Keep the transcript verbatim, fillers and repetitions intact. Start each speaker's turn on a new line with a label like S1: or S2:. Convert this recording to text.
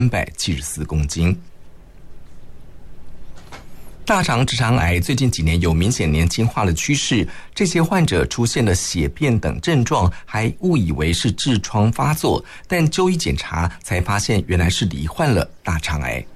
S1: 三百七十四公斤。大肠直肠癌最近几年有明显年轻化的趋势，这些患者出现了血便等症状，还误以为是痔疮发作，但就医检查才发现原来是罹患了大肠癌。